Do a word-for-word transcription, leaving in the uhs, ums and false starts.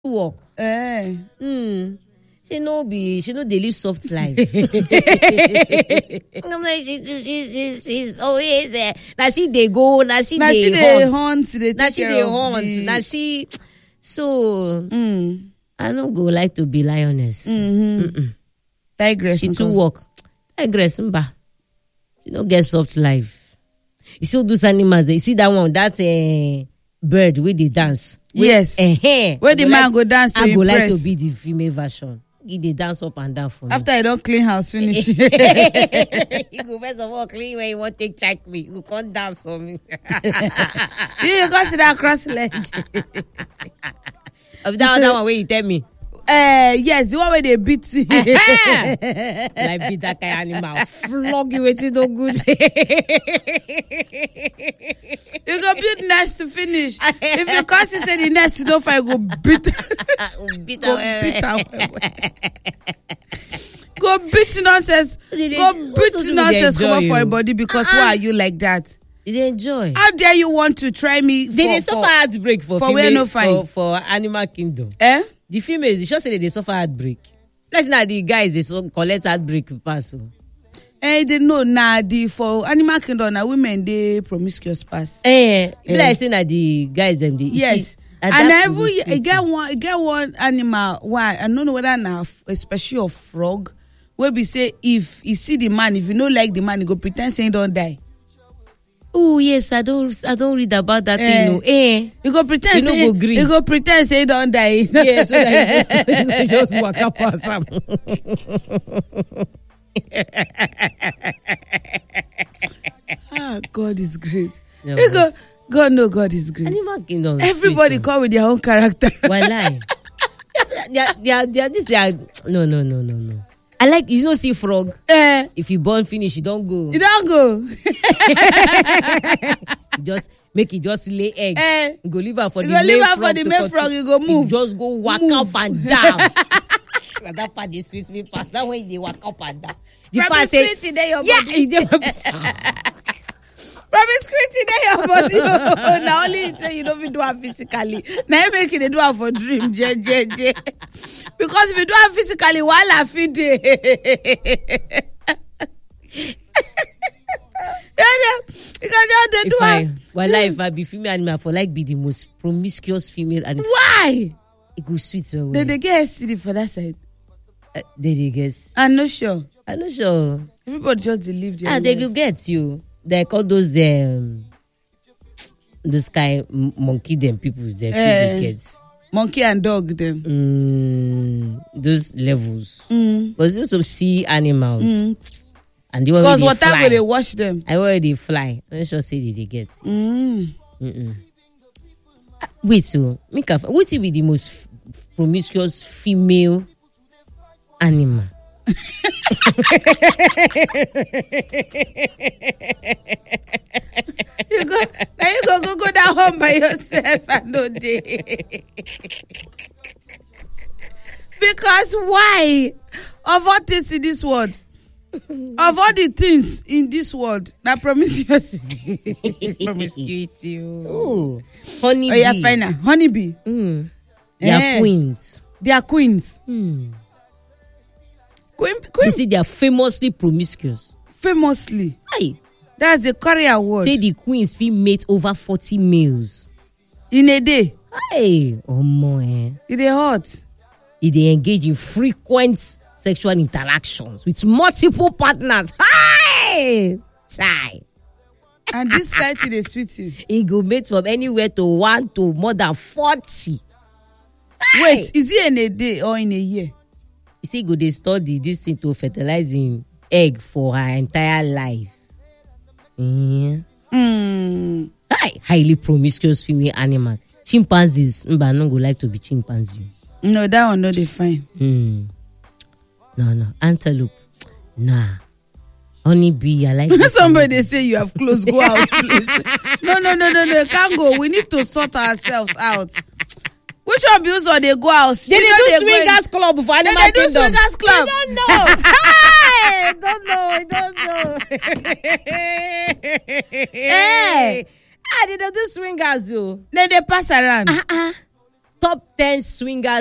Work. Eh. Hmm. She no be. She no dey live soft life. I'm like she, she, she, she's always there. Now she dey go. Now she Now she dey dey hunt. hunt. They Now take she care dey of hunt. the- Now she. So Mm. I no go like to be lioness. Mm-hmm. Tigress. She too nko. work. Tigress mba. She no get soft life. You see all those animals. You see that one. That uh, bird with the dance. Yes. Uh-huh. Where the man go dance to I go like impress. to be the female version. He dey dance up and down for me. After I don't clean house, finish. You go first of all clean when you want to take check me. You can't dance for me. you you go see that cross leg. Of that other one where you tell me. Uh, yes, the one where they beat you. Like be that kind of animal. Flog you with it no good. You go build nest to finish. If you can't say the nest, you don't find go beat. Beat Go her. beat her. Go beat nonsense. They- they- Go most beat people nonsense dey come up enjoy for you. your body because Uh-uh. why are you like that? Did they enjoy? How dare you want to try me for, They dey for suffer heartbreak for, for female, where no fine? for, for animal kingdom. eh? The females, they sure say they suffer heartbreak. Let's not the guys they so collect heartbreak pass. oh. Eh, they know nah the for animal kingdom now women they promiscuous pass. Eh, be Eh. like saying that the guys them they Yes. and And every year, you get one, you get one animal. Why I don't know whether now, especially a frog, where we say if you see the man, if you don't like the man, you go pretend saying don't die. Oh yes, I don't I don't read about that Eh. thing. No. Eh. You go pretend You no say go gree. you go pretend say don't die. Yeah, so that you, you just walk up past them. Ah, God is great. Yeah, You go, but- God no, God is great. Animal kingdom. is Everybody sweet, come with their own character. oh. Walai. They are, they are, they are, this they are, no, no, no, no, no. I like, you know, see frog. eh, If you born finish, you don't go. you don't go. Just make it just lay egg. Eh. You go leave her for You the go male leave her frog for the to male continue. frog, you go move. just go walk Move. up and down. And that part they sweet me past. That way they walk up and down. The part say, Promiscuity dey your yeah, body. it dey- Promiscuity dey your body. Oh, now only you say you don't fit do it physically. Now you make it dey do it for dream. Je, je, je. Because if you do it physically, while I fit dey. Yeah, yeah. Because they do if I, it. well, if I be female animal, for like be the most promiscuous female animal, Why? it go sweet well. They well. they get S T D for that side. Uh, they they guess. I'm not sure. I'm not sure. Everybody just dey live their Ah, they life. go get you. They call those um, those kind m- monkey them people. They Eh. feel kids. Monkey and dog them. Mm, those levels. Mm. But also sea animals. Mm. And the one Because where they water fly. go they wash them. I already fly. I'm not sure say they, they get. Mm. Mm-mm. Ah, wait, so make a what will be the most f- promiscuous female animal? You go now you go go go down home by yourself and no day. Because why? Of all things in this world, of all the things in this world, that promiscuity, promiscuity. Oh, Oh, honey oh yeah, bee. fine now. Honeybee, Mm. They are Eh. queens. they are queens. Hmm. Queen, You queen see, they are famously promiscuous. famously. Aye. That's a career award Say the queens fit mate over forty males. in a day. Hey, oh my. Eh. It is hot. If they engage in frequent sexual interactions with multiple partners. Hi! Chai. And this kind thing dey sweet you. It go mate from anywhere to one to more than forty. Wait, is it in a day or in a year? You see, go they study this thing to fertilize in egg for her entire life. Yeah. Hmm. Hi, highly promiscuous female animal. Chimpanzees, mba no go like to be chimpanzee. No, that one no dey fine. Hmm. No, no. Antelope. Nah. Honeybee, I like this Somebody dey say you have closed. Go out, please. No, no, no, no, no. Can't go. We need to sort ourselves out. Which one bills or they go out? They You dey know do they go in- swingers club for They animal dey do kingdom. swingers club. I don't know. I don't know. I don't know. Eh. Ah, they don't do swingers, yo. Then they pass around. Uh-uh. top ten swingers